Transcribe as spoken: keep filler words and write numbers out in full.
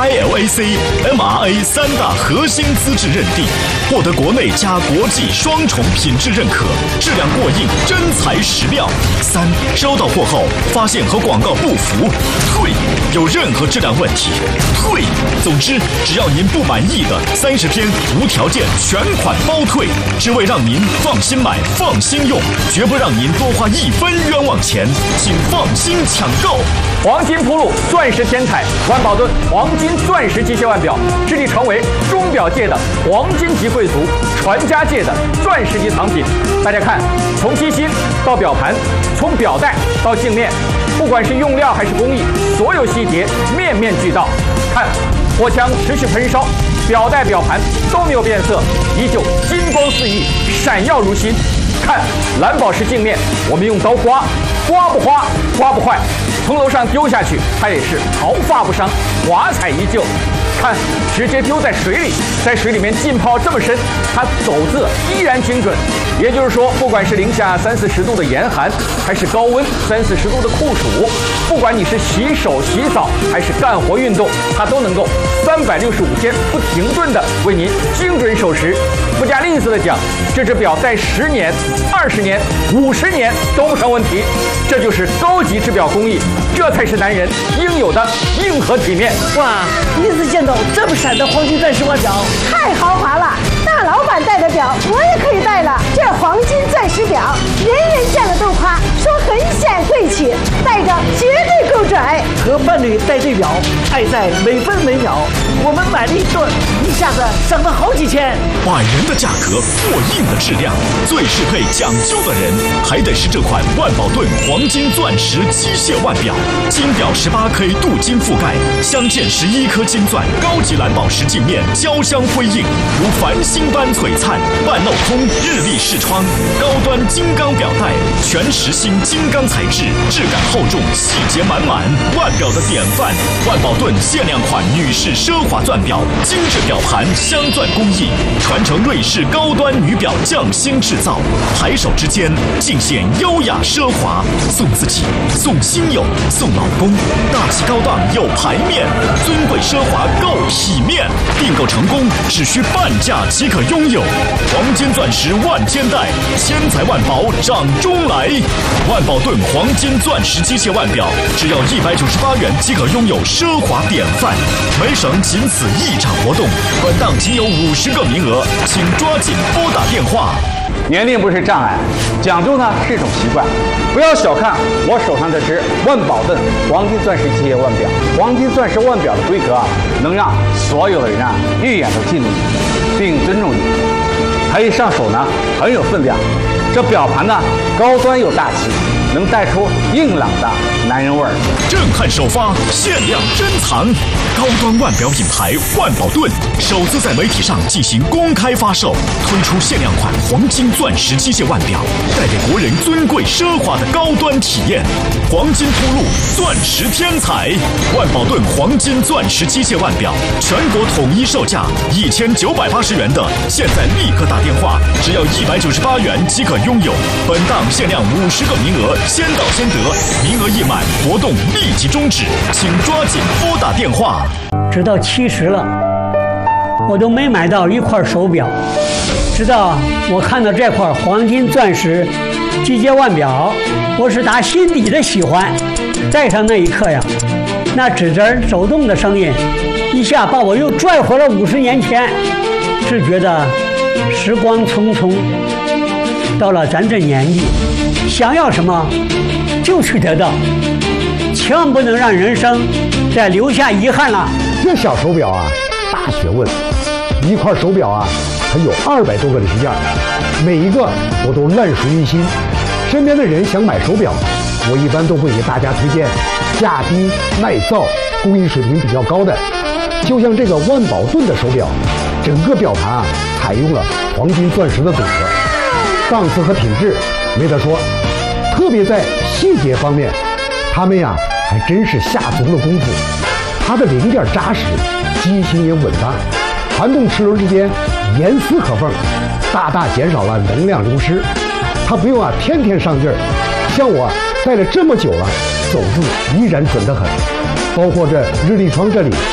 I L A C、M R A 三大核心资质认定，获得国内加国际双重品质认可，质量过硬，真材实料。三、收到货后发现和广告不符，退；有任何质量问题，退。总之，只要您不满意的，三十天无条件全款包退，只为让您放心买、放心用，绝不让您多花一分冤枉钱，请放心抢购。 黄金铺路，钻石天彩，万宝顿黄金钻石机械腕表，致力成为钟表界的黄金级贵族，传家界的钻石级藏品。大家看，从机芯到表盘，从表带到镜面，不管是用料还是工艺，所有细节面面俱到。看，火枪持续喷烧，表带表盘都没有变色，依旧金光四溢，闪耀如新。看蓝宝石镜面，我们用刀刮，刮不花，刮不坏。从楼上丢下去，它也是毫发不伤，华彩依旧。看，直接丢在水里，在水里面浸泡这么深，它走字依然精准。也就是说，不管是零下三四十度的严寒，还是高温三四十度的酷暑，不管你是洗手、洗澡还是干活运动，它都能够三百六十五天不停顿的为您精准守时。不加吝啬的讲，这只表戴十年、二十年、五十年都不成问题。这就是高级制表工艺，这才是男人应有的硬核体面。 哇，第一次见到这么闪的黄金钻石腕表， 太豪华了！大老板戴的表，我也可以戴了。这黄金钻石表，人人见了都夸，说很显贵气，戴着绝对够准。 和伴侣戴对表，爱在每分每秒。我们买了一对，一下子省了好几千。 百元的价格，过硬的质量，最适配讲究的人，还得是这款万宝顿黄金钻石机械腕表。金表十八 K 镀金覆盖，镶嵌十一颗金钻，高级蓝宝石镜面，交镶辉映，如繁星般璀璨。半镂空日立视窗，高端金刚表带，全实心金刚材质，质感厚重，细节满满。腕表的典范，万宝顿限量款女士奢华钻表，精致表盘，镶钻工艺，传承瑞士高端女表匠心制造，抬手之间尽显优雅奢华。送自己，送亲友，送老公，大气高档有排面，尊贵奢华够体面。订购成功只需半价即可拥有，黄金钻石万千代，千财万宝掌中来。万宝顿黄金钻石机械腕表，只要一百九十八元即可拥有奢华典范。每省仅此一场活动，本档仅有五十个名额，请抓紧拨打电话。 年龄不是障碍，讲究呢是一种习惯。不要小看我手上这只万宝顿黄金钻石机械腕表，黄金钻石腕表的规格啊，能让所有的人啊一眼都记住你，并尊重你。它一上手呢很有分量，这表盘呢高端又大气，能带出硬朗的男人味儿。 震撼首发，限量珍藏，高端腕表品牌万宝顿首次在媒体上进行公开发售，推出限量款黄金钻石机械腕表，带给国人尊贵奢华的高端体验。黄金铺路，钻石天彩，万宝顿黄金钻石机械腕表，全国统一售价一千九百八十元的，现在立刻打电话，只要一百九十八元即可拥有。本档限量五十个名额，先到先得，名额一满，活动立即终止，请抓紧拨打电话。 直到七十了，我都没买到一块手表。直到我看到这块黄金钻石机械腕表，我是打心底的喜欢。戴上那一刻呀，那指针走动的声音，一下把我又拽回了五十年前。只觉得时光匆匆，到了咱这年纪，想要什么就去得到，千万不能让人生再留下遗憾了。 这小手表啊，大学问。一块手表啊，它有二百多个零件，每一个我都烂熟于心。身边的人想买手表，我一般都会给大家推荐价低、耐造、工艺水平比较高的。就像这个万宝顿的手表，整个表盘啊采用了黄金钻石的组合，档次和品质没得说。特别在细节方面，他们呀还真是下足了功夫。它的零件扎实，机芯也稳当，传动齿轮之间严丝合缝，大大减少了能量流失。它不用啊天天上劲儿，像我戴了这么久了，走字依然准得很。包括这日历窗这里